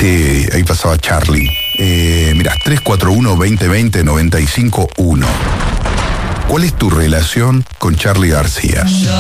Ahí pasaba Charlie. Mirá, 341-2020-951. ¿Cuál es tu relación con Charly García?